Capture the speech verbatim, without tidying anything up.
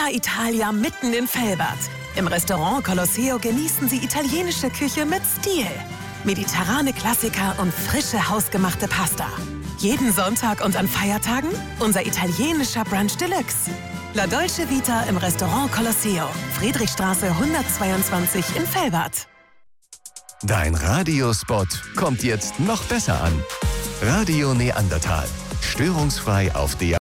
Villa Italia mitten in Velbert. Im Restaurant Colosseo genießen Sie italienische Küche mit Stil. Mediterrane Klassiker und frische hausgemachte Pasta. Jeden Sonntag und an Feiertagen unser italienischer Brunch Deluxe. La Dolce Vita im Restaurant Colosseo, Friedrichstraße hundertzweiundzwanzig in Velbert. Dein Radiospot kommt jetzt noch besser an. Radio Neandertal. Störungsfrei auf D A